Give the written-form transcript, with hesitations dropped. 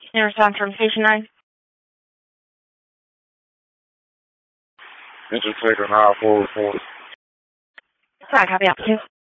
Can you respond from Station 9? Engine taker 944. Sorry, copy opposite.